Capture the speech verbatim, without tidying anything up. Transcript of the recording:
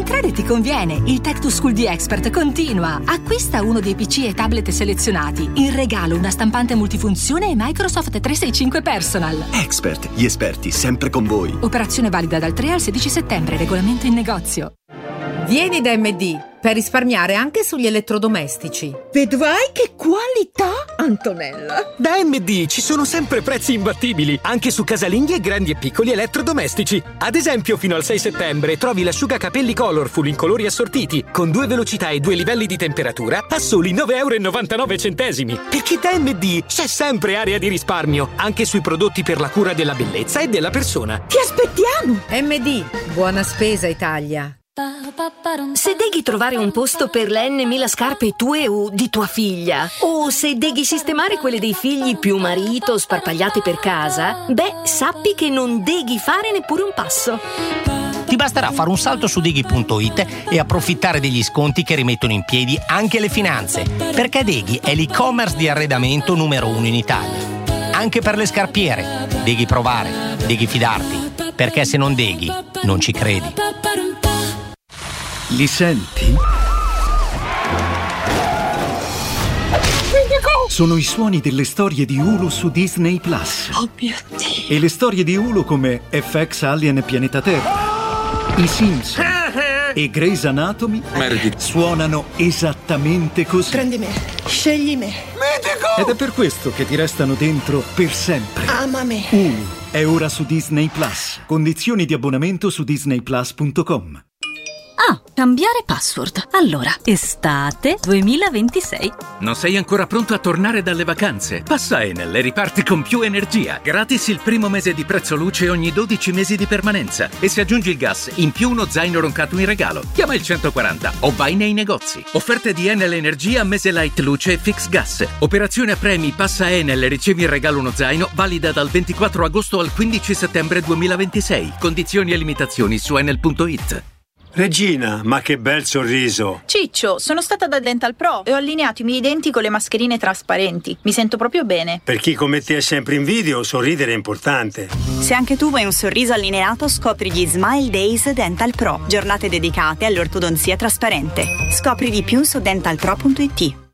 Entrare ti conviene. Il Tech to School di Expert continua. Acquista uno dei P C e tablet selezionati. In regalo una stampante multifunzione e Microsoft trecentosessantacinque Personal. Expert, gli esperti sempre con voi. Operazione valida dal tre al sedici settembre. Regolamento in negozio. Vieni da M D per risparmiare anche sugli elettrodomestici. Vedrai che qualità, Antonella! Da M D ci sono sempre prezzi imbattibili, anche su casalinghi e grandi e piccoli elettrodomestici. Ad esempio, fino al sei settembre trovi l'asciugacapelli Colorful in colori assortiti, con due velocità e due livelli di temperatura, a soli nove e novantanove centesimi. Perché da M D c'è sempre area di risparmio, anche sui prodotti per la cura della bellezza e della persona. Ti aspettiamo! M D, buona spesa Italia. Se devi trovare un posto per le N mila scarpe tue o di tua figlia, o se devi sistemare quelle dei figli più marito sparpagliate per casa, beh, sappi che non devi fare neppure un passo. Ti basterà fare un salto su Deghi punto it e approfittare degli sconti che rimettono in piedi anche le finanze, perché Deghi è l'e-commerce di arredamento numero uno in Italia. Anche per le scarpiere, devi provare, devi fidarti, perché se non Deghi, non ci credi. Li senti? Sono i suoni delle storie di Hulu su Disney Plus. Oh mio Dio! E le storie di Hulu come F X Alien Pianeta Terra, I Simpson e Grey's Anatomy Meredith suonano esattamente così. Prendi me, scegli me. Medico! Ed è per questo che ti restano dentro per sempre. Ama me. Hulu è ora su Disney Plus. Condizioni di abbonamento su disney plus punto com. Ah, cambiare password. Allora, estate duemilaventisei. Non sei ancora pronto a tornare dalle vacanze? Passa Enel e riparti con più energia. Gratis il primo mese di prezzo luce ogni dodici mesi di permanenza. E se aggiungi il gas, in più uno zaino roncato in regalo. Chiama il centoquaranta o vai nei negozi. Offerte di Enel Energia, mese light luce e fix gas. Operazione a premi, passa Enel e ricevi in regalo uno zaino, valida dal ventiquattro agosto al quindici settembre duemilaventisei. Condizioni e limitazioni su enel punto it. Regina, ma che bel sorriso! Ciccio, sono stata da Dental Pro e ho allineato i miei denti con le mascherine trasparenti. Mi sento proprio bene. Per chi come te è sempre in video, sorridere è importante. Se anche tu vuoi un sorriso allineato, scopri gli Smile Days Dental Pro, giornate dedicate all'ortodonzia trasparente. Scopri di più su dental pro punto it.